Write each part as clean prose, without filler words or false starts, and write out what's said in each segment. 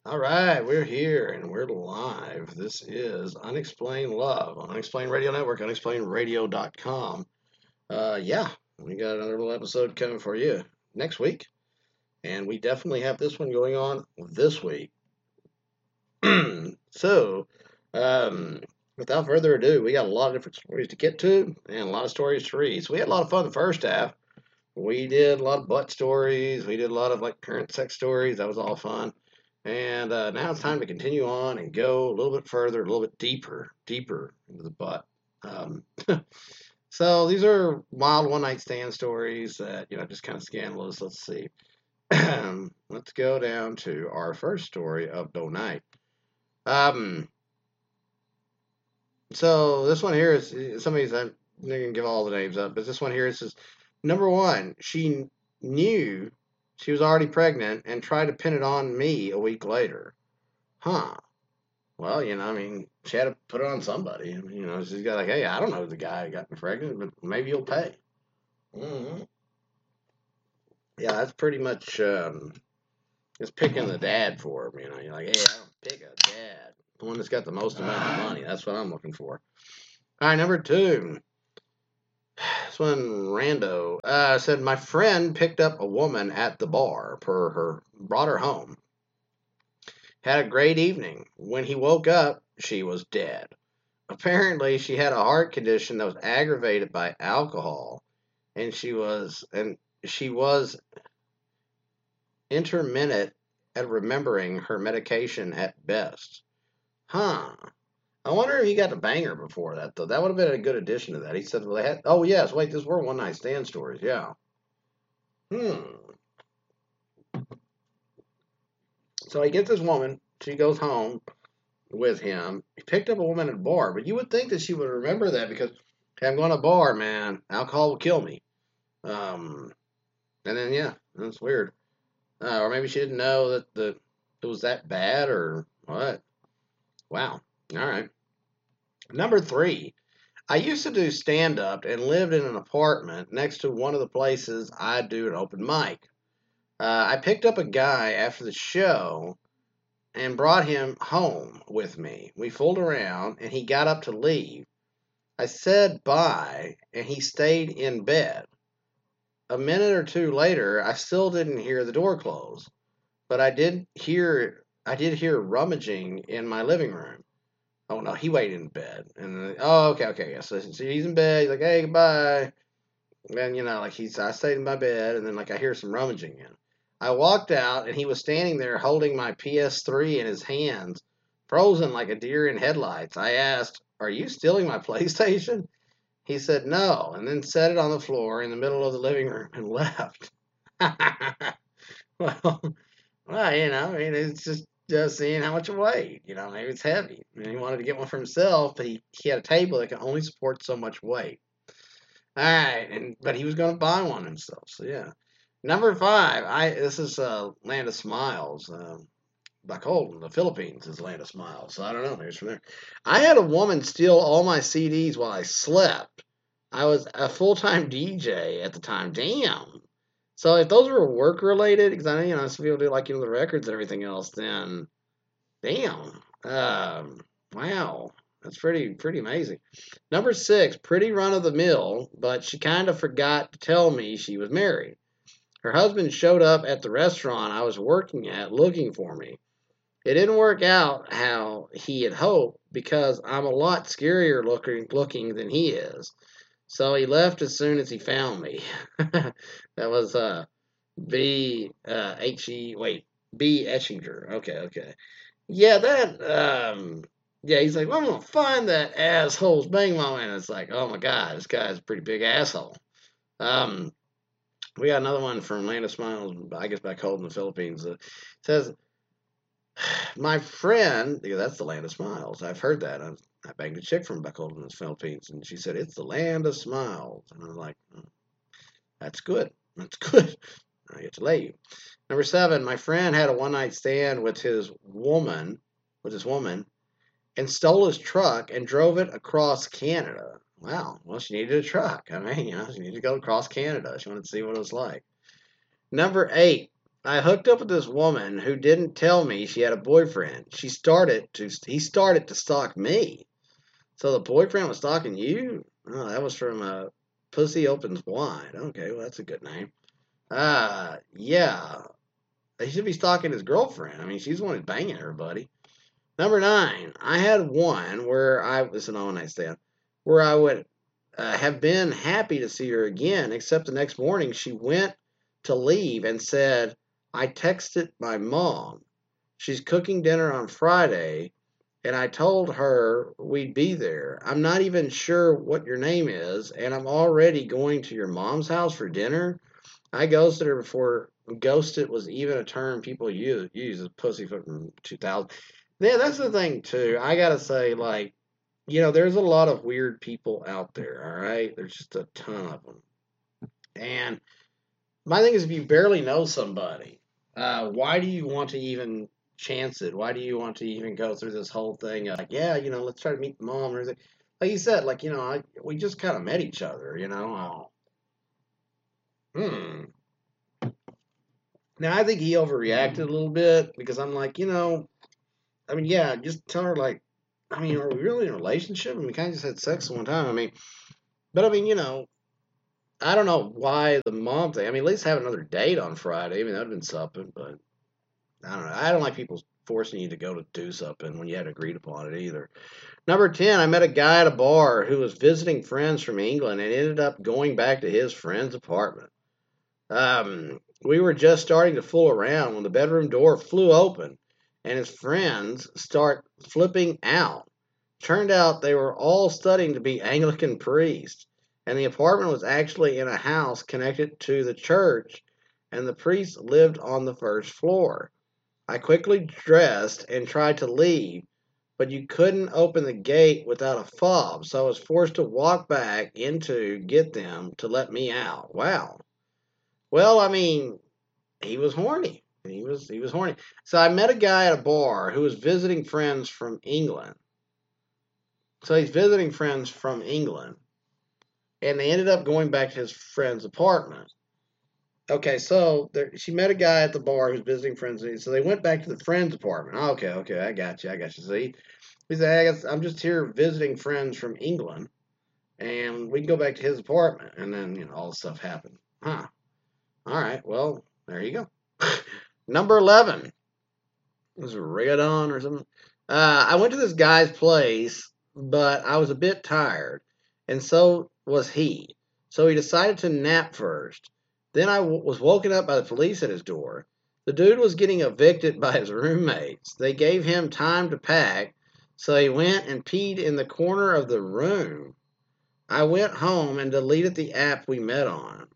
All right, we're here and we're live. This is Unexplained Love on Unexplained Radio Network, unexplainеdradio.com. Yeah, we got another little episode coming for you next week, and we definitely have this one going on this week. so, um, without further ado, we got a lot of different stories to get to and a lot of stories to read. So, we had a lot of fun the first half. We did a lot of butt stories, we did a lot of like current sex stories. That was all fun. And now it's time to continue on and go a little bit further, a little bit deeper into the butt. Um, so these are wild one night stand stories that, just kind of scandalous. Let's see. Let's go down to our first story of the night. Um, so this one here is somebody's, I'm not going to give all the names up, but this one here says, number one, she knew she was already pregnant and tried to pin it on me a week later. Huh. Well, she had to put it on somebody. She's got like, hey, I don't know the guy who got me pregnant, but maybe you'll pay. hmm Yeah, that's pretty much just picking the dad for him. You're like, hey, I don't pick a dad. The one that's got the most amount of money. That's what I'm looking for. All right, number two. This one, rando. Said, my friend picked up a woman at the bar, brought her home. Had a great evening. When he woke up, she was dead. Apparently, she had a heart condition that was aggravated by alcohol, and she was intermittent at remembering her medication at best. Huh. I wonder if he got to bang her before that, though. That would have been a good addition to that. He said, well, they had. Oh, yes, wait, these were one night stand stories, yeah. Hmm. So he gets this woman. She goes home with him. He picked up a woman at a bar, but you would think that she would remember that because, hey, I'm going to a bar, man. Alcohol will kill me. Um, and then, yeah, that's weird. Or maybe she didn't know that it was that bad or what. Wow. All right. Number three. I used to do stand up and lived in an apartment next to one of the places I do an open mic. I picked up a guy after the show and brought him home with me. We fooled around and he got up to leave. I said bye and he stayed in bed. A minute or two later, I still didn't hear the door close, but I did hear rummaging in my living room. Oh no, he waited in bed. And oh, okay, yeah. So he's in bed. He's like, hey, goodbye. And I stayed in my bed, and then like I hear some rummaging in. I walked out, and he was standing there holding my PS3 in his hands, frozen like a deer in headlights. I asked, "Are you stealing my PlayStation?" He said no, and then set it on the floor in the middle of the living room and left. well, it's just seeing how much it weighed. Maybe it's heavy. And he wanted to get one for himself, but he had a table that could only support so much weight. All right, but he was going to buy one himself. So yeah. Number five, this is Land of Smiles. Bacolod, the Philippines is Land of Smiles. So I don't know. Maybe it's from there. I had a woman steal all my CDs while I slept. I was a full-time DJ at the time. Damn. So if those were work related, because I know some people do like the records and everything else, then damn. Wow. That's pretty amazing. Number six, pretty run of the mill, but she kind of forgot to tell me she was married. Her husband showed up at the restaurant I was working at looking for me. It didn't work out how he had hoped because I'm a lot scarier looking than he is. So he left as soon as he found me. That was B Etchinger. Okay. Yeah, yeah, he's like, well, I'm gonna find that asshole's bang mama, and it's like, oh my god, this guy's a pretty big asshole. Um, we got another one from Land of Smiles, I guess back home in the Philippines. It says, my friend, yeah, that's the Land of Smiles. I've heard that. I banged a chick from back home in the Philippines, and she said it's the Land of Smiles, and I was like, that's good. That's good. I get to lay you. Number seven, my friend had a one night stand with his woman, and stole his truck and drove it across Canada. Wow. Well, she needed a truck. I mean, she needed to go across Canada. She wanted to see what it was like. Number eight, I hooked up with this woman who didn't tell me she had a boyfriend. He started to stalk me. So the boyfriend was stalking you? Oh, that was from Pussy Opens Wide. Okay, well, that's a good name. Yeah. He should be stalking his girlfriend. I mean, she's the one who's banging everybody. Number 9. I had one where I was an all-night stand, where I would have been happy to see her again, except the next morning she went to leave and said, I texted my mom. She's cooking dinner on Friday, and I told her we'd be there. I'm not even sure what your name is, and I'm already going to your mom's house for dinner. I ghosted her before ghosted was even a term people use as pussyfoot in 2000. Yeah, that's the thing, too. I got to say, like, there's a lot of weird people out there, all right? There's just a ton of them. And my thing is, if you barely know somebody, why do you want to even chance it? Why do you want to even go through this whole thing of, like, yeah, let's try to meet the mom or anything? Like you said, like, we just kind of met each other, Hmm. Now, I think he overreacted a little bit because I'm like, I mean, yeah, just tell her, like, I mean, are we really in a relationship? I mean, we kind of just had sex one time. I mean, but I mean, I don't know why the mom thing. I mean, at least have another date on Friday. I mean, that would have been something, but I don't know. I don't like people forcing you to go to do something when you hadn't agreed upon it either. Number 10, I met a guy at a bar who was visiting friends from England and ended up going back to his friend's apartment. We were just starting to fool around when the bedroom door flew open and his friends start flipping out. Turned out they were all studying to be Anglican priests, and the apartment was actually in a house connected to the church, and the priest lived on the first floor. I quickly dressed and tried to leave, but you couldn't open the gate without a fob, so I was forced to walk back in to get them to let me out. Wow. Well, I mean, he was horny. He was horny. So I met a guy at a bar who was visiting friends from England. So he's visiting friends from England, and they ended up going back to his friend's apartment. Okay, so she met a guy at the bar who's visiting friends, so they went back to the friend's apartment. Okay, I got you. See, he said, "Hey, I guess I'm just here visiting friends from England, and we can go back to his apartment." And then all this stuff happened. Huh? All right. Well, there you go. Number 11. Was it Rigadon or something? I went to this guy's place, but I was a bit tired, and so was he. So he decided to nap first. Then I was woken up by the police at his door. The dude was getting evicted by his roommates. They gave him time to pack, so he went and peed in the corner of the room. I went home and deleted the app we met on.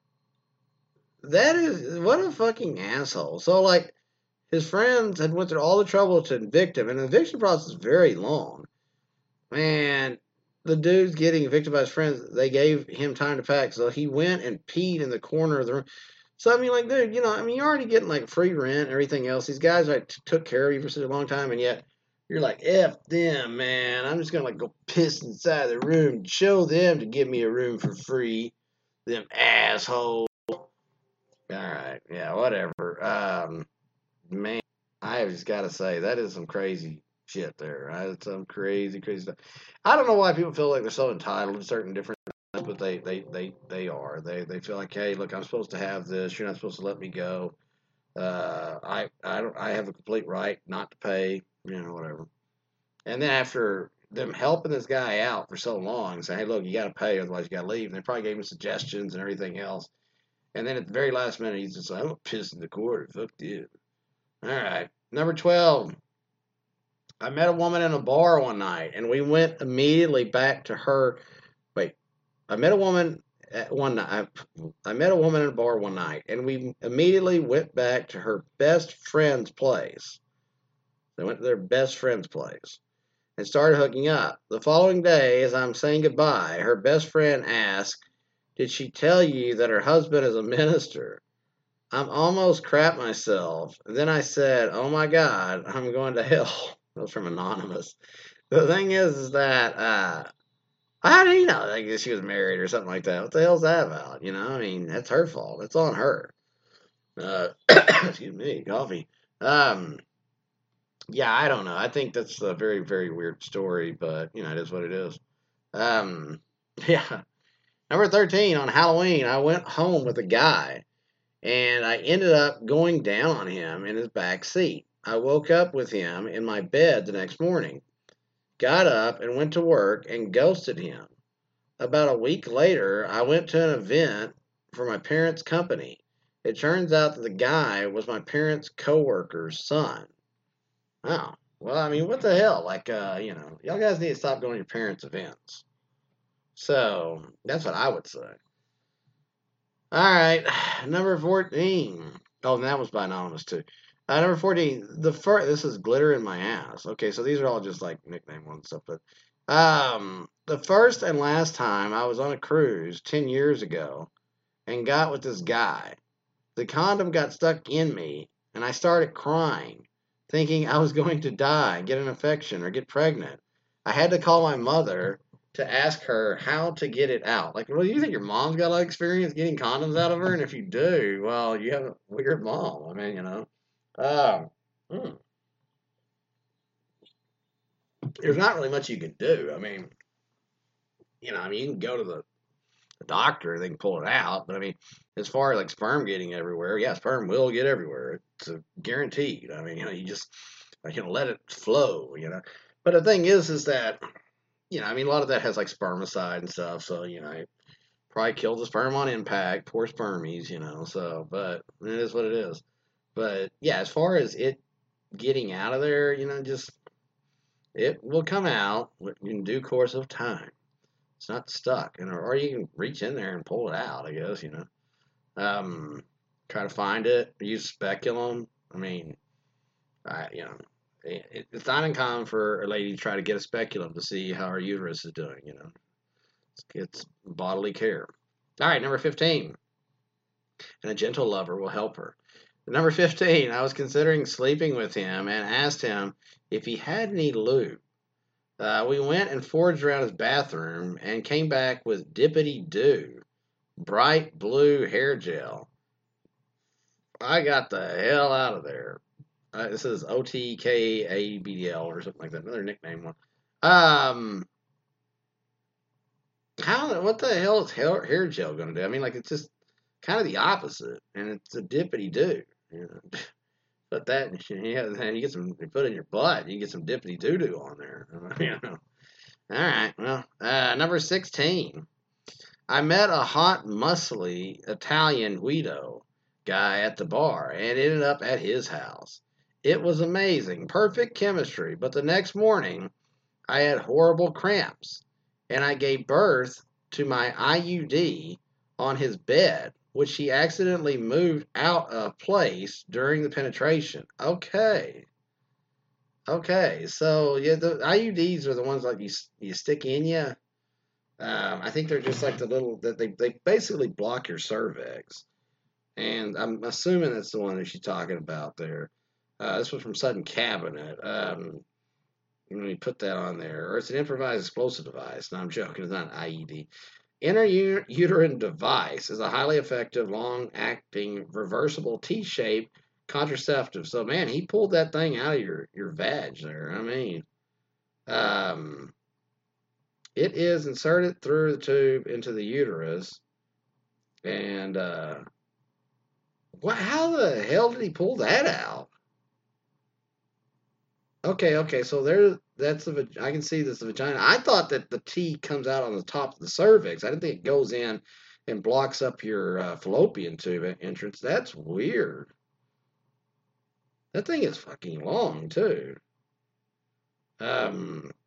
That is, what a fucking asshole. So, like, his friends had went through all the trouble to evict him, and the eviction process is very long. Man, the dude's getting evicted by his friends. They gave him time to pack, so he went and peed in the corner of the room. So, I mean, like, dude, I mean, you're already getting, like, free rent and everything else. These guys, like, took care of you for such a long time, and yet you're like, F them, man. I'm just going to, like, go piss inside the room, show them to give me a room for free. Them assholes. All right, yeah, whatever. Man, I just got to say that is some crazy shit there. Right? It's some crazy stuff. I don't know why people feel like they're so entitled to certain different things, but they are. They feel like, hey, look, I'm supposed to have this. You're not supposed to let me go. I have the complete right not to pay. Whatever. And then after them helping this guy out for so long, saying, hey, look, you got to pay, otherwise you got to leave. And they probably gave him suggestions and everything else. And then at the very last minute, he's just like, I'm going to piss in the corner. Fuck you. All right. Number 12. I met a woman in a bar one night, and we went immediately back to her. Wait. I met a woman at one night. I met a woman in a bar one night, and we immediately went back to her best friend's place. They went to their best friend's place and started hooking up. The following day, as I'm saying goodbye, her best friend asked, did she tell you that her husband is a minister? I'm almost crap myself. Then I said, oh my God, I'm going to hell. That was from Anonymous. The thing is that, how do you know? Like, she was married or something like that. What the hell's that about? I mean, that's her fault. It's on her. Excuse me, coffee. Um, yeah, I don't know. I think that's a very, very weird story, but it is what it is. Um, yeah. Number 13, on Halloween, I went home with a guy, and I ended up going down on him in his back seat. I woke up with him in my bed the next morning, got up and went to work and ghosted him. About a week later, I went to an event for my parents' company. It turns out that the guy was my parents' coworker's son. Oh, well, I mean, what the hell? Like, y'all guys need to stop going to your parents' events. So, that's what I would say. All right, number 14. Oh, and that was by Anonymous, too. Number 14, this is Glitter in My Ass. Okay, so these are all just like nickname ones and stuff, but the first and last time I was on a cruise 10 years ago and got with this guy, the condom got stuck in me and I started crying, thinking I was going to die, get an infection, or get pregnant. I had to call my mother to ask her how to get it out. Like, well, do you think your mom's got a lot of experience getting condoms out of her? And if you do, well, you have a weird mom. I mean, Um, hmm, there's not really much you can do. I mean, you can go to the doctor, they can pull it out. But I mean, as far as like sperm getting everywhere, yeah, sperm will get everywhere. It's guaranteed. I mean, you just let it flow. But the thing is that I mean, a lot of that has like spermicide and stuff. So it probably killed the sperm on impact. Poor spermies. So, but it is what it is. But yeah, as far as it getting out of there, just it will come out in due course of time. It's not stuck, or you can reach in there and pull it out. I guess. Um, Try to find it. Use speculum. I mean, it's not uncommon for a lady to try to get a speculum to see how her uterus is doing. It's bodily care. All right, number 15, and a gentle lover will help her. Number 15, I was considering sleeping with him and asked him if he had any lube. We went and foraged around his bathroom and came back with Dippity Doo, bright blue hair gel. I got the hell out of there. This is OTKABDL or something like that. Another nickname one. Um, what the hell is hair gel going to do? I mean, like, it's just kind of the opposite, and it's a dippity do. But that, you get some, you put it in your butt, you get some dippity doo doo on there. All right, well, number 16. I met a hot, muscly Italian Guido guy at the bar and ended up at his house. It was amazing, perfect chemistry, but the next morning I had horrible cramps and I gave birth to my IUD on his bed, which he accidentally moved out of place during the penetration. Okay. Okay, so yeah, the IUDs are the ones like you stick in you. I think they're just like the little that they basically block your cervix, and I'm assuming that's the one that she's talking about there. This was from Sudden Cabinet. Let me put that on there, or it's an improvised explosive device. No, I'm joking. It's not an IED. Intrauterine device is a highly effective, long-acting, reversible T-shaped contraceptive. So, man, he pulled that thing out of your vag there. I mean, um, it is inserted through the tube into the uterus, and what? How the hell did he pull that out? Okay. So there, that's the. I can see this the vagina. I thought that the T comes out on the top of the cervix. I didn't think it goes in and blocks up your fallopian tube entrance. That's weird. That thing is fucking long too. Um,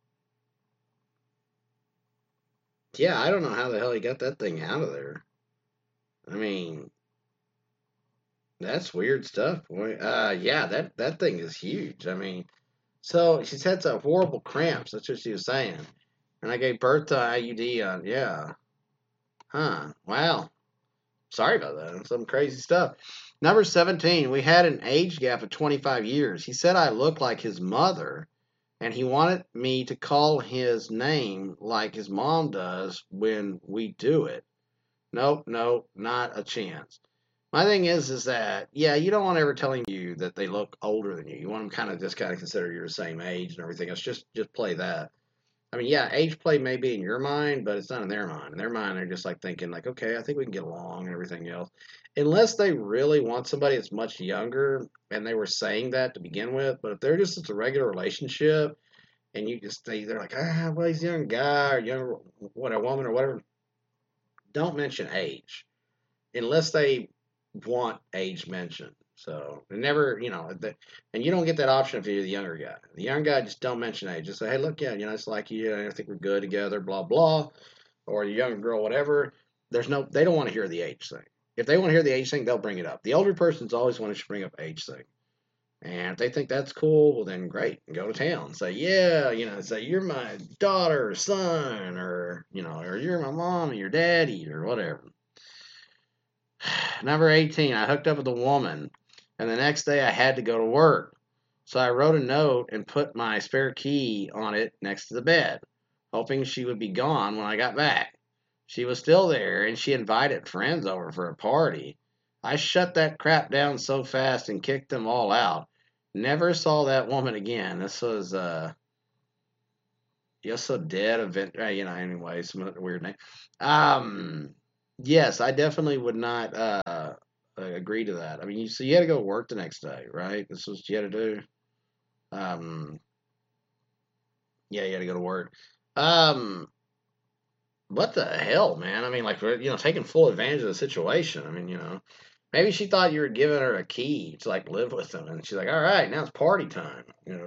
yeah, I don't know how the hell he got that thing out of there. I mean, that's weird stuff, boy. Yeah, that thing is huge. I mean, so she's had some horrible cramps. That's what she was saying. And I gave birth to IUD on, yeah. Huh. Wow. Sorry about that. Some crazy stuff. Number 17, we had an age gap of 25 years. He said I looked like his mother, and he wanted me to call his name like his mom does when we do it. Nope, not a chance. My thing is that yeah, you don't want to ever telling you that they look older than you. You want them kind of consider you're the same age and everything else. Just play that. I mean, yeah, age play may be in your mind, but it's not in their mind. In their mind, they're just like thinking like, okay, I think we can get along and everything else. Unless they really want somebody that's much younger and they were saying that to begin with. But if they're just a regular relationship and you just they're like, well, he's a young guy or young what a woman or whatever. Don't mention age unless they want age mentioned. So they never, and you don't get that option if you're the younger guy. The young guy just don't mention age. Just say, hey, look, yeah, it's like you. I think we're good together. Blah blah. Or the younger girl, whatever. They don't want to hear the age thing. If they want to hear the age thing, they'll bring it up. The older person's always wanted to bring up age thing. And if they think that's cool, well then great, go to town. Say, yeah, say you're my daughter or son, or you're my mom and your daddy or whatever. Number 18, I hooked up with a woman, and the next day I had to go to work. So I wrote a note and put my spare key on it next to the bed, hoping she would be gone when I got back. She was still there, and she invited friends over for a party. I shut that crap down so fast and kicked them all out. Never saw that woman again. This was, Yes, so dead event, anyway, some weird name. Um, yes, I definitely would not agree to that. I mean, so you had to go to work the next day, right? This was what you had to do. Um, yeah, you had to go to work. Um, what the hell, man? I mean, like, taking full advantage of the situation. I mean, maybe she thought you were giving her a key to like live with them, and she's like, all right, now it's party time,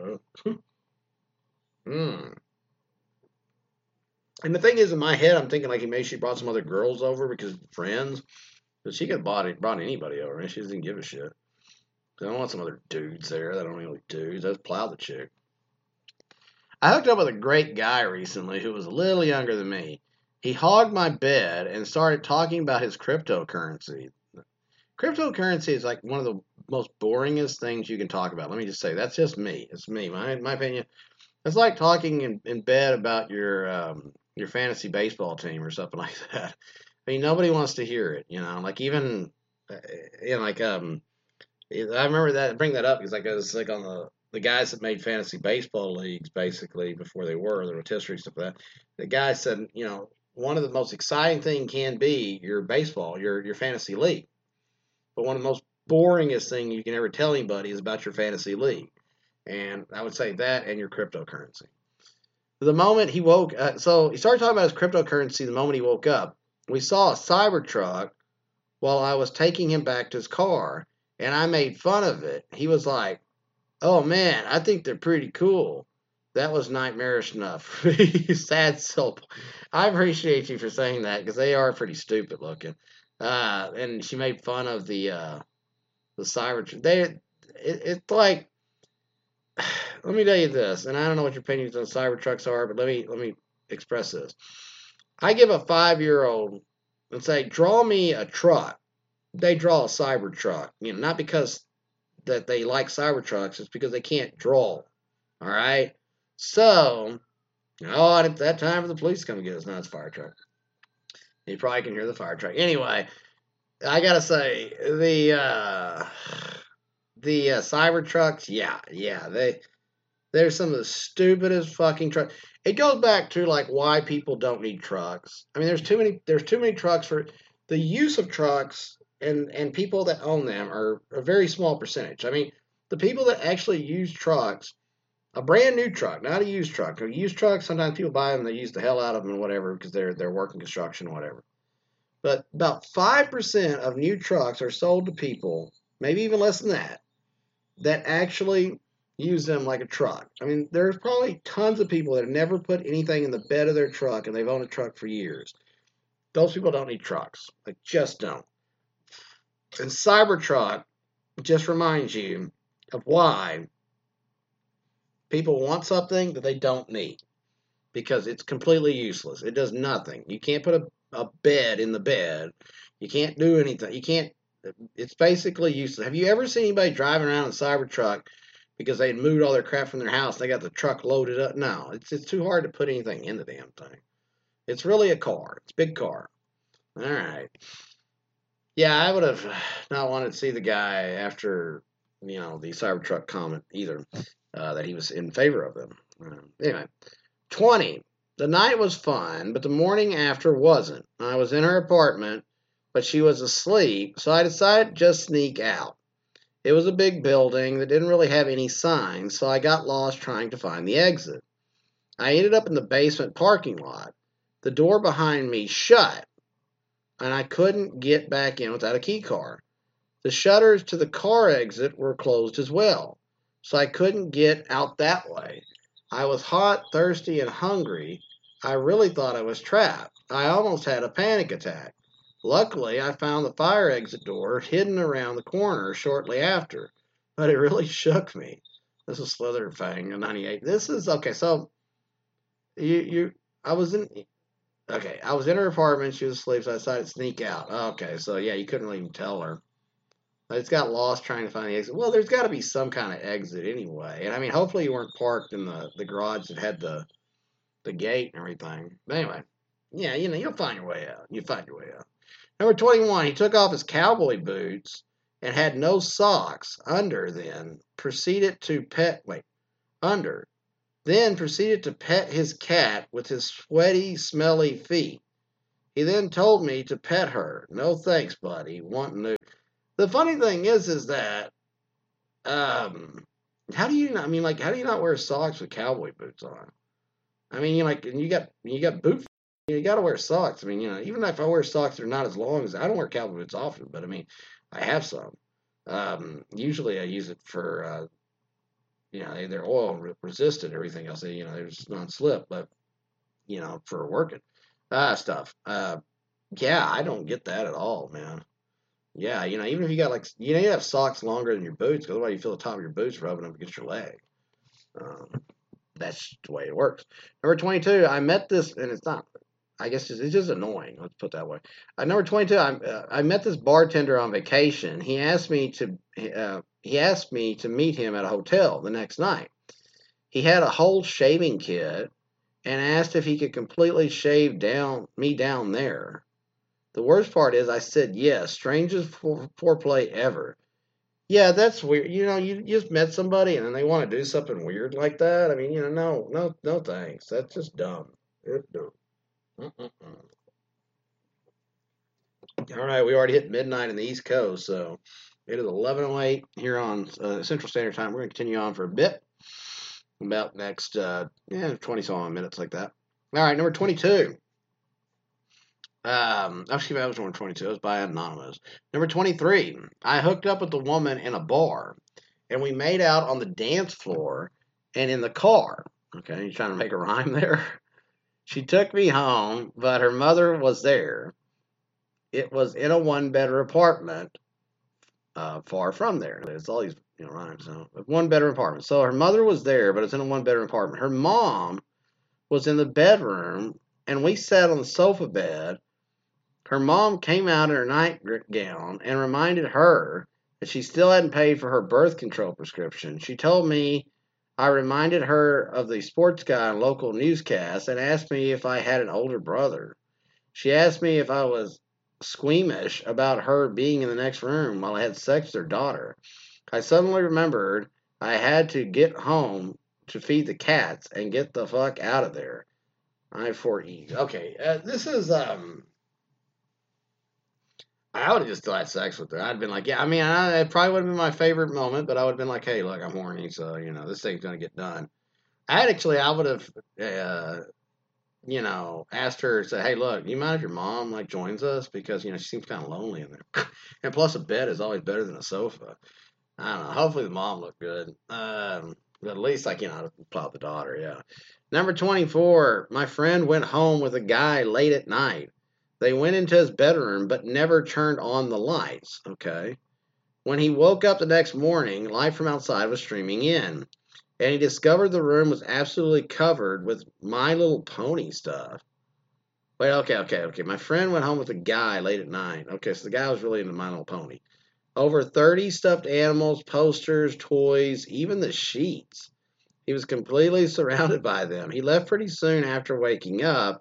Hmm. And the thing is, in my head, I'm thinking like maybe she brought some other girls over because friends. But she could have brought anybody over, and she doesn't give a shit. I don't want some other dudes there. That don't really dudes. Let's plow the chick. I hooked up with a great guy recently who was a little younger than me. He hogged my bed and started talking about his cryptocurrency. Cryptocurrency is like one of the most boringest things you can talk about. Let me just say that's just me. It's me. My opinion. It's like talking in bed about your fantasy baseball team or something like that. I mean, nobody wants to hear it. Like even, like I remember that bring that up because like it was like on the guys that made fantasy baseball leagues basically before they were the rotisserie stuff like that. The guy said, one of the most exciting thing can be your baseball, your fantasy league, but one of the most boringest thing you can ever tell anybody is about your fantasy league. And I would say that and your cryptocurrency. The moment he woke, so he started talking about his cryptocurrency the moment he woke up. We saw a Cybertruck while I was taking him back to his car, and I made fun of it. He was like, "Oh man, I think they're pretty cool." That was nightmarish enough. Sad soul. I appreciate you for saying that because they are pretty stupid looking. And she made fun of the Cybertruck. It's like, let me tell you this, and I don't know what your opinions on Cybertrucks are, but let me express this. I give a 5-year-old and say, draw me a truck. They draw a Cybertruck. Not because that they like Cybertrucks, it's because they can't draw. All right. So, oh, at that time for the police to come and get us. No, it's a fire truck. You probably can hear the fire truck. Anyway, I gotta say the Cybertrucks, yeah, they're some of the stupidest fucking trucks. It goes back to like why people don't need trucks. I mean, there's too many trucks for the use of trucks, and people that own them are a very small percentage. I mean, the people that actually use trucks, a brand new truck, not a used truck. A used truck, sometimes people buy them, they use the hell out of them and whatever because they're working construction or whatever. But about 5% of new trucks are sold to people, maybe even less than that actually use them like a truck. I mean, there's probably tons of people that have never put anything in the bed of their truck and they've owned a truck for years. Those people don't need trucks. Like, just don't. And Cybertruck just reminds you of why people want something that they don't need because it's completely useless. It does nothing. You can't put a bed in the bed. You can't do anything. You can't. It's basically useless. Have you ever seen anybody driving around in a Cybertruck because they moved all their crap from their house? They got the truck loaded up. No, it's too hard to put anything in the damn thing. It's really a car. It's a big car. All right. Yeah, I would have not wanted to see the guy after, the Cybertruck comment either, that he was in favor of them. Anyway, 20. The night was fun, but the morning after wasn't. I was in her apartment, but she was asleep, so I decided to just sneak out. It was a big building that didn't really have any signs, so I got lost trying to find the exit. I ended up in the basement parking lot. The door behind me shut, and I couldn't get back in without a key card. The shutters to the car exit were closed as well, so I couldn't get out that way. I was hot, thirsty, and hungry. I really thought I was trapped. I almost had a panic attack. Luckily, I found the fire exit door hidden around the corner shortly after, but it really shook me. This is Slitherfang in '98. This is okay. So you, I was in. Okay, I was in her apartment. She was asleep, so I decided to sneak out. Okay, so yeah, you couldn't really even tell her. I just got lost trying to find the exit. Well, there's got to be some kind of exit anyway. And I mean, hopefully you weren't parked in the garage that had the gate and everything. But anyway, yeah, you'll find your way out. You find your way out. Number 21, he took off his cowboy boots and had no socks under. Then proceeded to pet his cat with his sweaty, smelly feet. He then told me to pet her. No thanks, buddy. Want new. The funny thing is that how do you not? I mean, like, how do you not wear socks with cowboy boots on? I mean, and you got boot. You got to wear socks. I mean, even if I wear socks, they're not as long as I don't wear cowboy boots often, but I mean, I have some. Usually, I use it for they're oil resistant and everything else. They're just non-slip, but for working stuff. Yeah, I don't get that at all, man. Yeah, even if you got you have socks longer than your boots, because otherwise you feel the top of your boots rubbing up against your leg. Um, that's the way it works. Number 22, I met this, and it's not. I guess it's just annoying. Let's put it that way. Number 22, I met this bartender on vacation. He asked me to meet him at a hotel the next night. He had a whole shaving kit and asked if he could completely shave me down there. The worst part is I said yes. Strangest foreplay ever. Yeah, that's weird. You just met somebody and then they want to do something weird like that. I mean, no, no, no, thanks. That's just dumb. It's dumb. Mm-mm-mm. All right, we already hit midnight in the East Coast, so it is 11:08 here on Central Standard Time. We're going to continue on for a bit, about next 20 some minutes like that. All right, number 22. Excuse me, that was number 22. It was by Anonymous. Number 23. I hooked up with a woman in a bar, and we made out on the dance floor and in the car. Okay, you trying to make a rhyme there? She took me home, but her mother was there. It was in a one-bedroom apartment, far from there. It's all these rhymes. So, one-bedroom apartment. So her mother was there, but it's in a one-bedroom apartment. Her mom was in the bedroom, and we sat on the sofa bed. Her mom came out in her nightgown and reminded her that she still hadn't paid for her birth control prescription. She told me I reminded her of the sports guy on local newscasts and asked me if I had an older brother. She asked me if I was squeamish about her being in the next room while I had sex with her daughter. I suddenly remembered I had to get home to feed the cats and get the fuck out of there. I4E. Okay, this is I would have just still had sex with her. I'd been like, yeah, I mean, it probably would have been my favorite moment, but I would have been like, hey, look, I'm horny, so, this thing's going to get done. I would have, asked her, say, hey, look, you mind if your mom, joins us? Because, she seems kind of lonely in there. And plus, a bed is always better than a sofa. I don't know. Hopefully, the mom looked good. But at least, plot the daughter, yeah. Number 24, my friend went home with a guy late at night. They went into his bedroom but never turned on the lights, okay? When he woke up the next morning, light from outside was streaming in, and he discovered the room was absolutely covered with My Little Pony stuff. Wait, okay. My friend went home with a guy late at night. Okay, so the guy was really into My Little Pony. Over 30 stuffed animals, posters, toys, even the sheets. He was completely surrounded by them. He left pretty soon after waking up,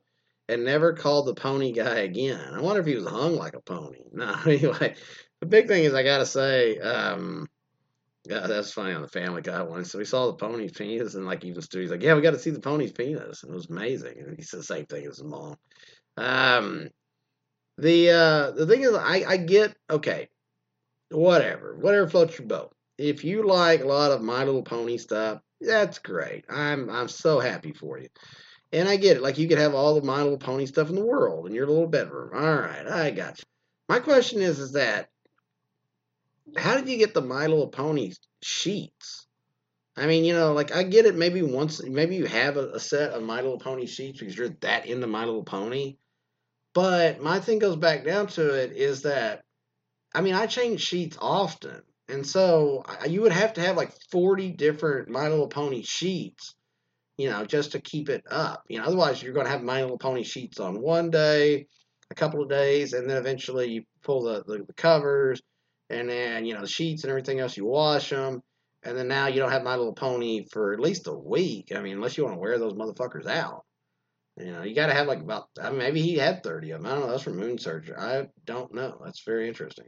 and never called the pony guy again. I wonder if he was hung like a pony. No, anyway, the big thing is I gotta say, yeah, that's funny on the Family Guy one. So we saw the pony's penis, and like even Stewie's like, "Yeah, we got to see the pony's penis," and it was amazing. And he said the same thing as his mom. Um, the thing is, I get okay, whatever floats your boat. If you like a lot of My Little Pony stuff, that's great. I'm so happy for you. And I get it. Like you could have all the My Little Pony stuff in the world in your little bedroom. All right, I got you. My question is that how did you get the My Little Pony sheets? I mean, like I get it. Maybe you have a set of My Little Pony sheets because you're that into My Little Pony. But my thing goes back down to it is that I mean I change sheets often, and so you would have to have like 40 different My Little Pony sheets, just to keep it up. Otherwise you're going to have My Little Pony sheets on one day, a couple of days, and then eventually you pull the covers, and then the sheets and everything else you wash them, and then now you don't have My Little Pony for at least a week. I mean, unless you want to wear those motherfuckers out. You got to have like about, I mean, maybe he had 30 of them. I don't know. That's from Moon Surgery. I don't know. That's very interesting.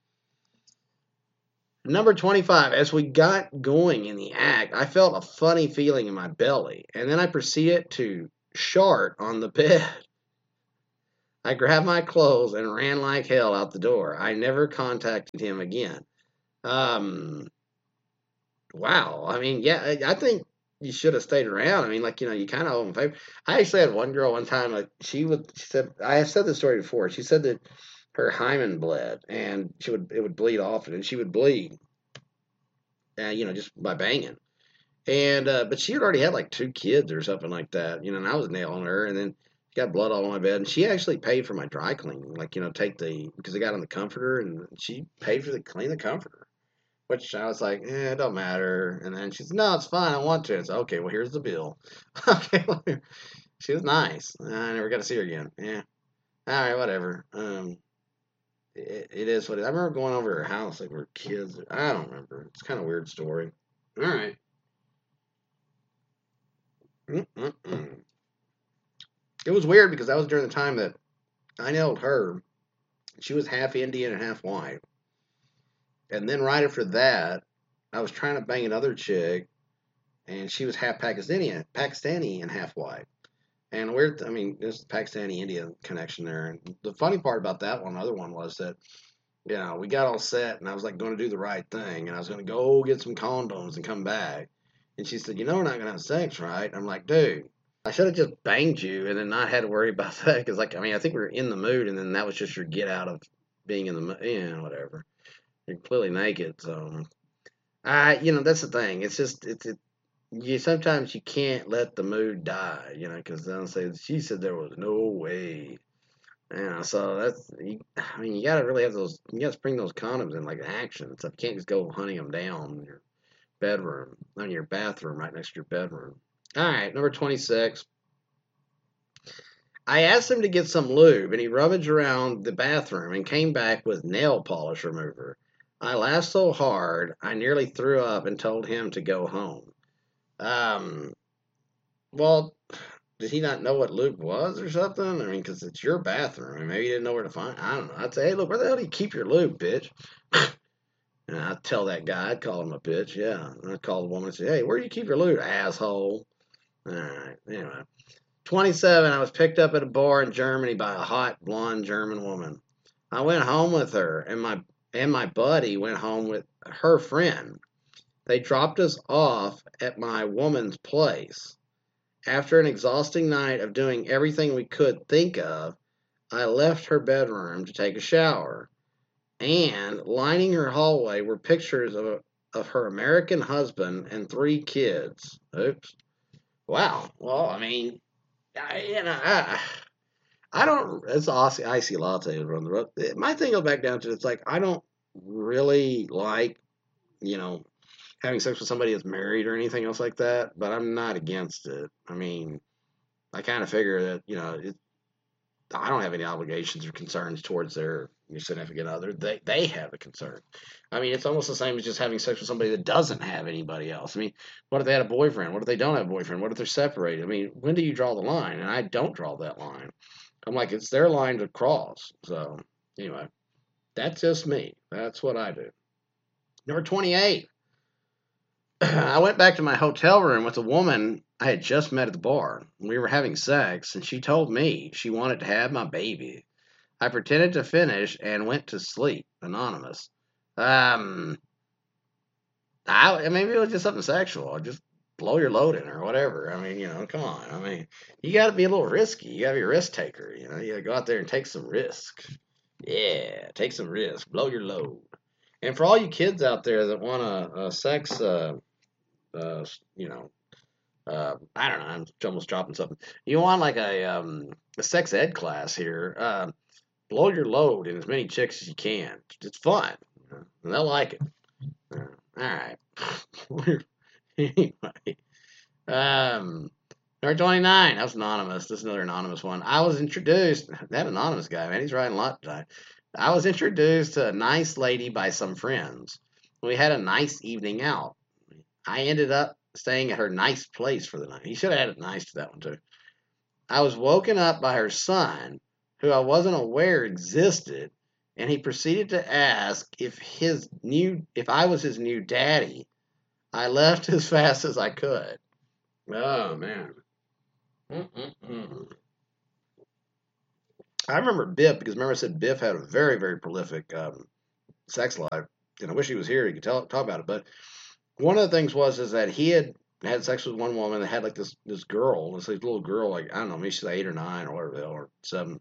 Number 25, as we got going in the act, I felt a funny feeling in my belly, and then I proceeded to shart on the bed. I grabbed my clothes and ran like hell out the door. I never contacted him again. Um, wow. I mean, yeah, I think you should have stayed around. I mean, like, you kind of owe him a favor. I actually had one girl one time, like, she said, I have said this story before. She said that her hymen bled and it would bleed often and she would bleed, just by banging. And, but she had already had like 2 kids or something like that, and I was nailing her. And then she got blood all on my bed and she actually paid for my dry cleaning, like, because I got on the comforter and she paid for clean the comforter. Which I was like, it don't matter. And then she said, no, it's fine. I want to. It's okay. Well, here's the bill. Okay. Well, she was nice. I never got to see her again. Yeah. All right. Whatever. It is what it is. I remember going over her house like we were kids. I don't remember. It's kind of a weird story. All right. Mm-mm-mm. It was weird because that was during the time that I nailed her. She was half Indian and half white. And then right after that, I was trying to bang another chick, and she was half Pakistani and half white. And I mean, there's the Pakistani Indian connection there. And the funny part about that other one was that, we got all set, and I was like going to do the right thing, and I was going to go get some condoms and come back. And she said, we're not going to have sex, right? I'm like, dude, I should have just banged you and then not had to worry about that. Because, like, I mean, I think we were in the mood, and then that was just your get out of being in the mood, whatever. You're completely naked, so that's the thing. It's just you sometimes you can't let the mood die, because they'll say she said there was no way, so I mean, you gotta really have those. You gotta bring those condoms in like action. So you can't just go hunting them down in your bedroom, on your bathroom, right next to your bedroom. All right, number 26. I asked him to get some lube, and he rummaged around the bathroom and came back with nail polish remover. I laughed so hard, I nearly threw up and told him to go home. Um, well, did he not know what lube was or something? I mean, because it's your bathroom, and maybe he didn't know where to find it. I don't know. I'd say, hey, look, where the hell do you keep your lube, bitch? And I'd tell that guy, I'd call him a bitch, yeah. And I'd call the woman and say, hey, where do you keep your lube, asshole? All right, anyway. 27, I was picked up at a bar in Germany by a hot, blonde German woman. I went home with her, and my buddy went home with her friend. They dropped us off at my woman's place. After an exhausting night of doing everything we could think of, I left her bedroom to take a shower. And lining her hallway were pictures of her American husband and 3 kids. Oops. Wow. Well, I mean, I don't. It's icy latte on the road. My thing goes back down to it's like I don't really like, having sex with somebody that's married or anything else like that. But I'm not against it. I mean, I kind of figure that I don't have any obligations or concerns towards their your significant other, they have a concern. I mean, it's almost the same as just having sex with somebody that doesn't have anybody else. I mean, what if they had a boyfriend? What if they don't have a boyfriend? What if they're separated? I mean, when do you draw the line? And I don't draw that line. I'm like, it's their line to cross. So, anyway, that's just me. That's what I do. Number 28. I went back to my hotel room with a woman I had just met at the bar. We were having sex, and she told me she wanted to have my baby. I pretended to finish and went to sleep. Anonymous. Um, maybe it was just something sexual. Or just blow your load in her or whatever. I mean, come on. I mean, you got to be a little risky. You got to be a risk taker. You got to go out there and take some risk. Yeah, take some risk. Blow your load. And for all you kids out there that want a sex, I don't know. I'm almost dropping something. You want like a sex ed class here? Blow your load in as many chicks as you can. It's fun, and they'll like it. All right. Anyway, number 29. That was anonymous. This is another anonymous one. I was introduced. That anonymous guy, man, he's writing a lot today. I was introduced to a nice lady by some friends. We had a nice evening out. I ended up staying at her nice place for the night. He should have added nice to that one too. I was woken up by her son, who I wasn't aware existed, and he proceeded to ask if I was his new daddy. I left as fast as I could. Oh man. Mm-mm-mm. I remember Biff because remember I said Biff had a very, very prolific sex life, and I wish he was here. He could talk about it. But one of the things is that he had sex with one woman that had like this girl, this like, little girl, like I don't know, maybe she's like 8 or 9 or whatever, or 7.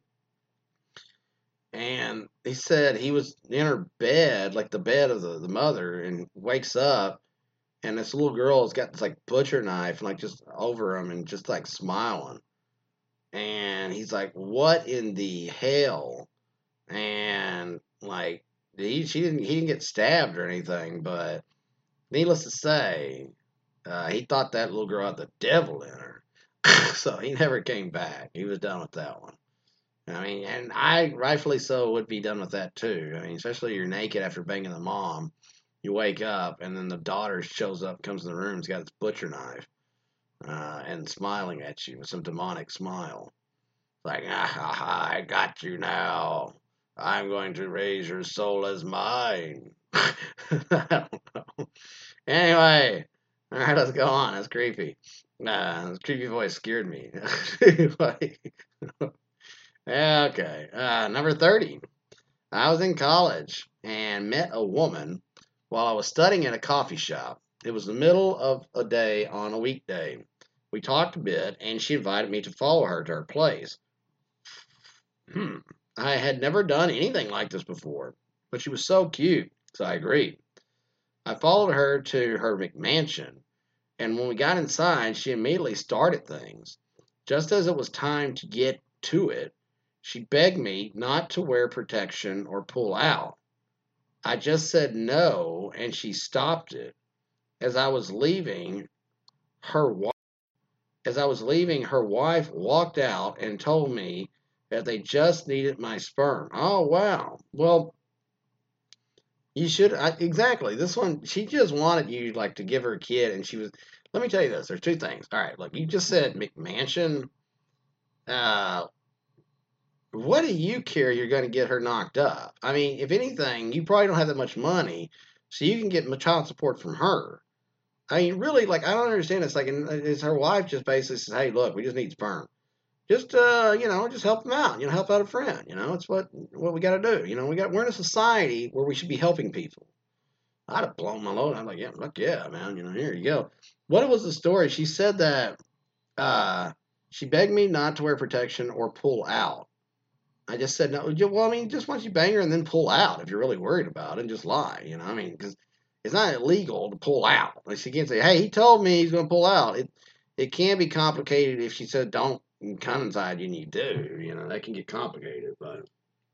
And he said he was in her bed, like the bed of the mother, and wakes up, and this little girl has got this like butcher knife, like just over him, and just like smiling. And he's like, "What in the hell?" And like, he didn't get stabbed or anything, but needless to say, he thought that little girl had the devil in her, so he never came back. He was done with that one. I mean, and I rightfully so would be done with that too. I mean, especially you're naked after banging the mom, you wake up, and then the daughter shows up, comes in the room, has got this butcher knife, and smiling at you with some demonic smile. Like, I got you now. I'm going to raise your soul as mine. I don't know. Anyway, all right, let's go on. That's creepy. This creepy voice scared me. Okay. Number 30. I was in college and met a woman while I was studying in a coffee shop. It was the middle of a day on a weekday. We talked a bit, and she invited me to follow her to her place. I had never done anything like this before, but she was so cute, so I agreed. I followed her to her McMansion, and when we got inside, she immediately started things. Just as it was time to get to it, she begged me not to wear protection or pull out. I just said no, and she stopped it. As I was leaving, her her wife walked out and told me that they just needed my sperm. Oh wow. Well, you should exactly. This one, she just wanted you like to give her a kid, and she was. Let me tell you this. There's 2 things. All right, look, you just said McMansion. Uh, what do you care? You're going to get her knocked up. I mean, if anything, you probably don't have that much money, so you can get child support from her. I mean, really, like I don't understand. It's like, it's her wife just basically says, "Hey, look, we just need sperm. Just just help them out. Help out a friend. It's what we got to do. We're in a society where we should be helping people." I'd have blown my load. I'm like, yeah, fuck yeah, man. Here you go. What was the story? She said that she begged me not to wear protection or pull out. I just said no. Well, I mean, just once you bang her and then pull out if you're really worried about it, and just lie. I mean, because it's not illegal to pull out. Like she can't say, "Hey, he told me he's going to pull out." It can be complicated if she said, "Don't come inside," and you do. That can get complicated. But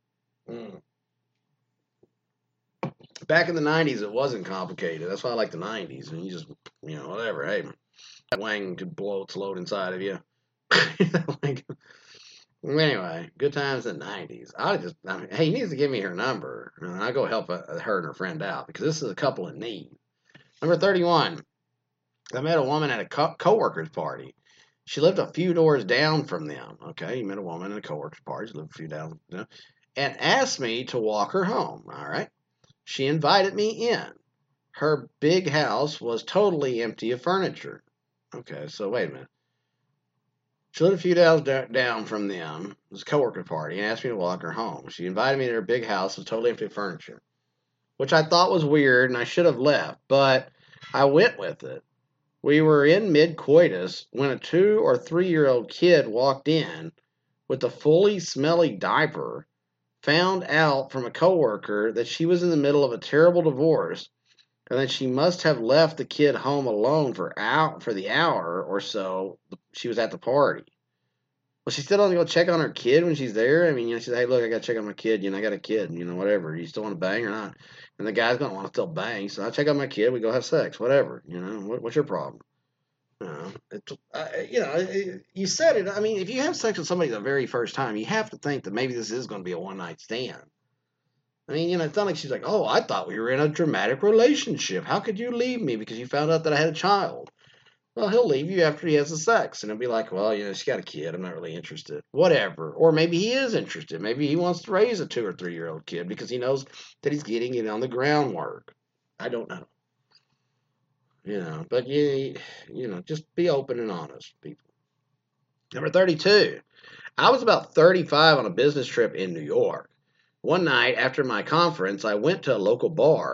back in the '90s, it wasn't complicated. That's why I like the '90s. And you just, whatever. Hey, that wang could blow its load inside of you. Anyway, good times in the 90s. I mean, hey, he needs to give me her number. And I'll go help her and her friend out because this is a couple in need. Number 31. I met a woman at a co-worker's party. She lived a few doors down from them. Okay, you met a woman at a co-worker's party. She lived a few down, and asked me to walk her home. All right. She invited me in. Her big house was totally empty of furniture. Okay, so wait a minute. She lived a few down from them. It was a coworker party and asked me to walk her home. She invited me to her big house with totally empty furniture, which I thought was weird and I should have left, but I went with it. We were in mid coitus when a 2 or 3 year old kid walked in with a fully smelly diaper, found out from a coworker that she was in the middle of a terrible divorce and that she must have left the kid home alone for the hour or so she was at the party. Well, she still doesn't go check on her kid when she's there. I mean, she says, "Hey, look, I got to check on my kid. I got a kid. Whatever. You still want to bang or not?" And the guy's gonna want to still bang. So I check on my kid. We go have sex. Whatever. What's your problem? You said it. I mean, if you have sex with somebody the very first time, you have to think that maybe this is going to be a one night stand. I mean, it's not like she's like, "Oh, I thought we were in a dramatic relationship. How could you leave me because you found out that I had a child?" Well, he'll leave you after he has the sex, and he'll be like, "Well, she's got a kid. I'm not really interested." Whatever. Or maybe he is interested. Maybe he wants to raise a 2 or 3 year old kid because he knows that he's getting it on the groundwork. I don't know. But just be open and honest, people. Number 32. I was about 35 on a business trip in New York. One night after my conference, I went to a local bar